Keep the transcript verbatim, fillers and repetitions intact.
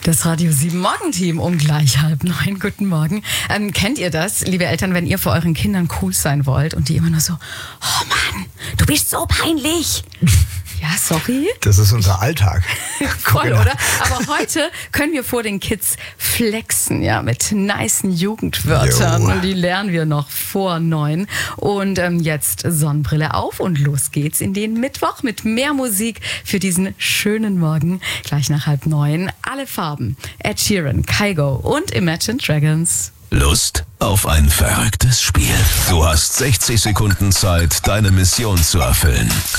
Das Radio sieben Morgenteam um gleich halb neun. Guten Morgen. Ähm, kennt ihr das, liebe Eltern, wenn ihr vor euren Kindern cool sein wollt und die immer nur so, oh Mann, du bist so peinlich. Ja, sorry. Das ist unser Alltag. Voll, oder? Aber heute können wir vor den Kids flexen, ja, mit nicen Jugendwörtern. Jo. Und die lernen wir noch vor neun. Und ähm, jetzt Sonnenbrille auf und los geht's in den Mittwoch mit mehr Musik für diesen schönen Morgen. Gleich nach halb neun. Alle Farben. Ed Sheeran, Kygo und Imagine Dragons. Lust auf ein verrücktes Spiel? Du hast sechzig Sekunden Zeit, deine Mission zu erfüllen.